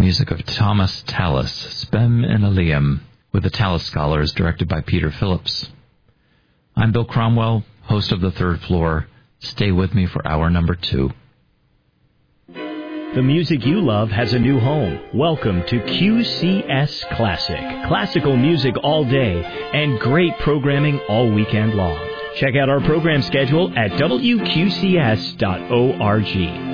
music of Thomas Tallis, Spem and Eliam, with the Tallis Scholars, directed by Peter Phillips. I'm Bill Cromwell, host of The Third Floor. Stay with me for hour number 2. The music you love has a new home. Welcome to QCS Classic. Classical music all day and great programming all weekend long. Check out our program schedule at WQCS.org.